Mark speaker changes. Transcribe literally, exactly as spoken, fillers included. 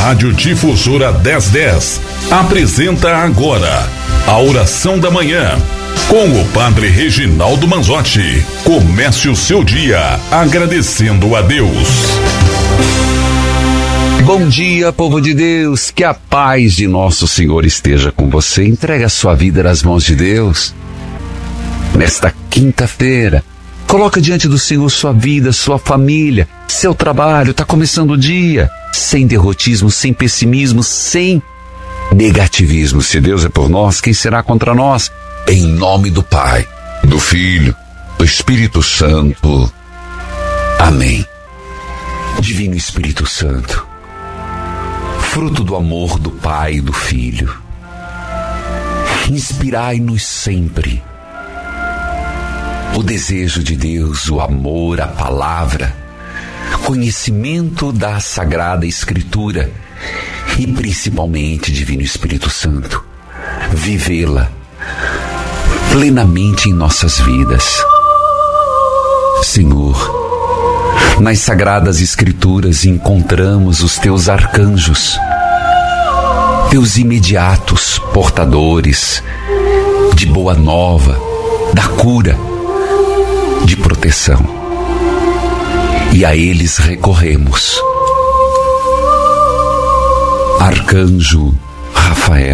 Speaker 1: Rádio Difusora dez dez apresenta agora a oração da manhã com o Padre Reginaldo Manzotti. Comece o seu dia agradecendo a Deus.
Speaker 2: Bom dia, povo de Deus, que a paz de nosso Senhor esteja com você. Entregue a sua vida nas mãos de Deus. Nesta quinta-feira, coloca diante do Senhor sua vida, sua família, seu trabalho. Está começando o dia sem derrotismo, sem pessimismo, sem negativismo. Se Deus é por nós, quem será contra nós? Em nome do Pai, do Filho, do Espírito Santo. Amém. Divino Espírito Santo, fruto do amor do Pai e do Filho, inspirai-nos sempre o desejo de Deus, o amor, a palavra, conhecimento da Sagrada Escritura e principalmente, Divino Espírito Santo, vivê-la plenamente em nossas vidas. Senhor, nas Sagradas Escrituras encontramos os teus arcanjos, teus imediatos portadores de boa nova, da cura, de proteção. E a eles recorremos. Arcanjo Rafael,